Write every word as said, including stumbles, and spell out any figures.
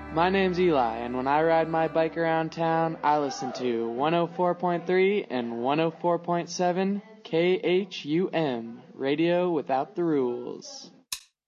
My name's Eli, and when I ride my bike around town, I listen to one oh four point three and one oh four point seven K H U M, Radio Without the Rules.